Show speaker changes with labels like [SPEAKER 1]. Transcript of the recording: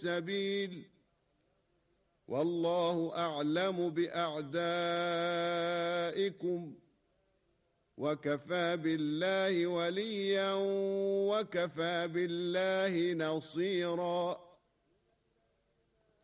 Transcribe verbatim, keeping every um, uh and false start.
[SPEAKER 1] السبيل والله أعلم بأعدائكم وكفى بالله وليا وكفى بالله نصيرا